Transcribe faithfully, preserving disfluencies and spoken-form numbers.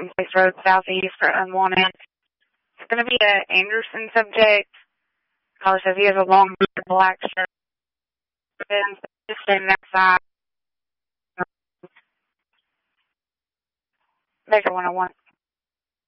Place Road Southeast for unwanted. It's going to be an Anderson subject. Caller says he has a long black shirt. Just standing outside. Measure one oh one.